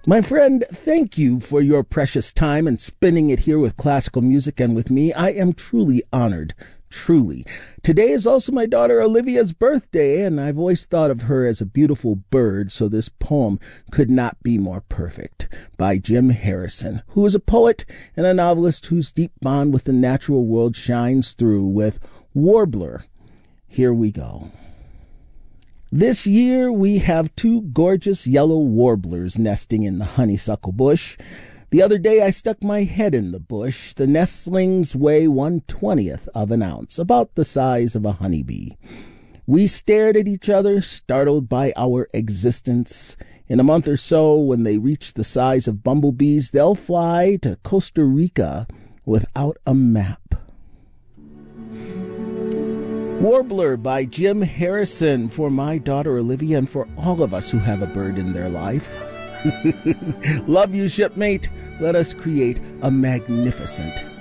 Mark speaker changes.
Speaker 1: My friend, thank you for your precious time and spending it here with classical music and with me. I am truly honored. Truly. Today is also my daughter Olivia's birthday, and I've always thought of her as a beautiful bird, so this poem could not be more perfect. By Jim Harrison, who is a poet and a novelist whose deep bond with the natural world shines through with Warbler. Here we go. This year we have two gorgeous yellow warblers nesting in the honeysuckle bush. The other day I stuck my head in the bush. The nestlings weigh 1/20th of an ounce, about the size of a honeybee. We stared at each other, startled by our existence. In a month or so, when they reach the size of bumblebees, they'll fly to Costa Rica without a map. Warbler by Jim Harrison, for my daughter Olivia and for all of us who have a bird in their life. Love you, shipmate. Let us create a magnificent